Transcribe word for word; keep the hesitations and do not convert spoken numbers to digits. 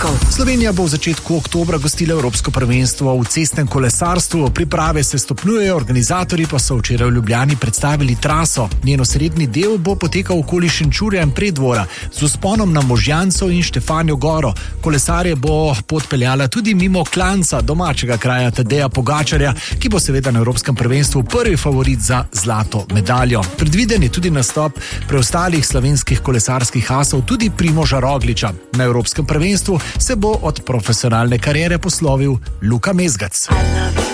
dogodkov. Slovenija bo v začetku oktobra gostila Evropsko prvenstvo v cestnem kolesarstvu. Priprave se stopnjujejo, organizatorji pa so včeraj v Ljubljani predstavili traso. Njen osrednji del bo potekal okoli Šenčurja in Preddvora z vzponom na Možjanco in Štefanjo goro. Kolesarje bo pot peljala tudi mimo klanca domačega kraja Tadeja Pogačarja, ki bo seveda na Evropskem prvenstvu prvi favorit za zlato medaljo. Predviden je tudi nastop preostalih slovenskih kolesarskih asov, tudi Primoža Rogliča. Na Evropskem prvenstvu se bo od profesionalne kariere poslovil Luka Mezgac.